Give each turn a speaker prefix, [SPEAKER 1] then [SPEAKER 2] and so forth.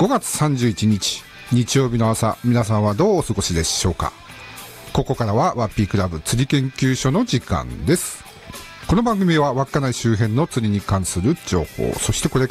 [SPEAKER 1] 5月31日日曜日の朝、皆さんはどうお過ごしでしょうか。ここからはワッピークラブ釣り研究所の時間です。この番組は稚内周辺の釣りに関する情報、そしてこれか